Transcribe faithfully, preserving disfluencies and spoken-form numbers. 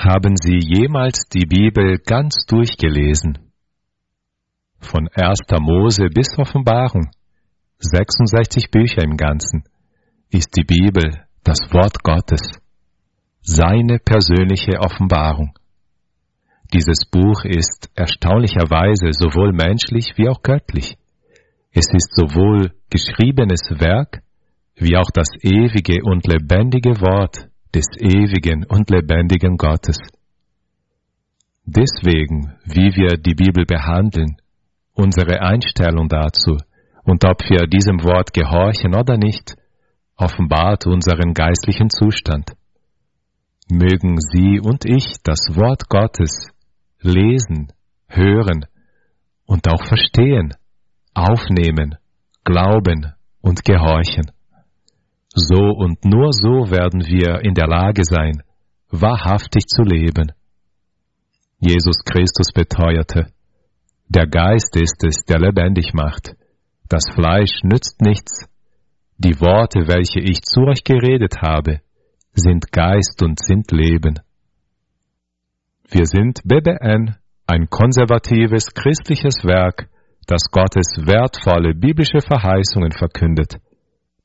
Haben Sie jemals die Bibel ganz durchgelesen? Von erster Mose bis Offenbarung, sechsundsechzig Bücher im Ganzen, ist die Bibel das Wort Gottes, seine persönliche Offenbarung. Dieses Buch ist erstaunlicherweise sowohl menschlich wie auch göttlich. Es ist sowohl geschriebenes Werk wie auch das ewige und lebendige Wort des ewigen und lebendigen Gottes. Deswegen, wie wir die Bibel behandeln, unsere Einstellung dazu und ob wir diesem Wort gehorchen oder nicht, offenbart unseren geistlichen Zustand. Mögen Sie und ich das Wort Gottes lesen, hören und auch verstehen, aufnehmen, glauben und gehorchen. So und nur so werden wir in der Lage sein, wahrhaftig zu leben. Jesus Christus beteuerte: Der Geist ist es, der lebendig macht. Das Fleisch nützt nichts. Die Worte, welche ich zu euch geredet habe, sind Geist und sind Leben. Wir sind B B N, ein konservatives christliches Werk, das Gottes wertvolle biblische Verheißungen verkündet.